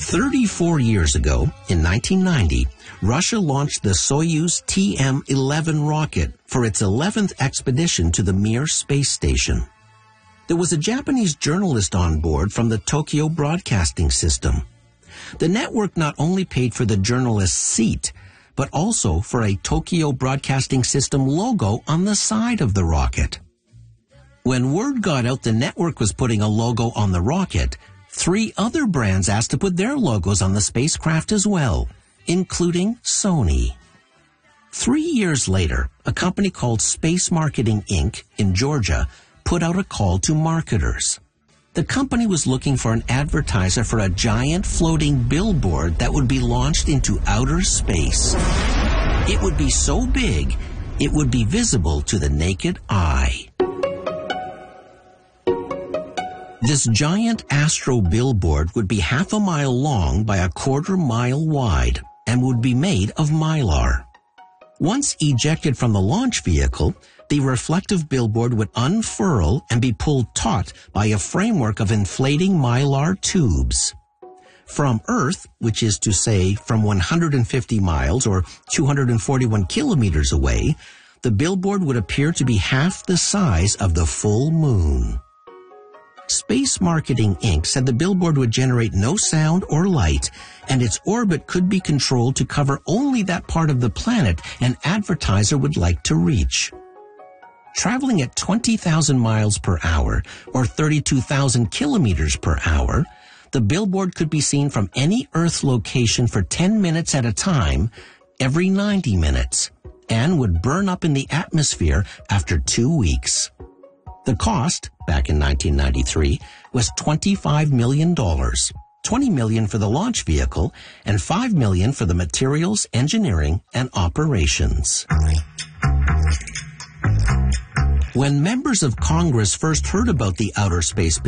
34 years ago, in 1990, Russia launched the Soyuz TM-11 rocket for its 11th expedition to the Mir space station. There was a Japanese journalist on board from the Tokyo Broadcasting System. The network not only paid for the journalist's seat, but also for a Tokyo Broadcasting System logo on the side of the rocket. When word got out the network was putting a logo on the rocket, 3 other brands asked to put their logos on the spacecraft as well, including Sony. 3 years later, a company called Space Marketing Inc. in Georgia put out a call to marketers. The company was looking for an advertiser for a giant floating billboard that would be launched into outer space. It would be so big, it would be visible to the naked eye. This giant astro billboard would be half a mile long by a quarter-mile wide and would be made of mylar. Once ejected from the launch vehicle, the reflective billboard would unfurl and be pulled taut by a framework of inflating mylar tubes. From Earth, which is to say from 150 miles or 241 kilometers away, the billboard would appear to be half the size of the full moon. Space Marketing Inc. said the billboard would generate no sound or light, and its orbit could be controlled to cover only that part of the planet an advertiser would like to reach. Traveling at 20,000 miles per hour, or 32,000 kilometers per hour, the billboard could be seen from any Earth location for 10 minutes at a time, every 90 minutes, and would burn up in the atmosphere after 2 weeks. The cost, back in 1993, was $25 million, $20 million for the launch vehicle, and $5 million for the materials, engineering, and operations. When members of Congress first heard about the outer space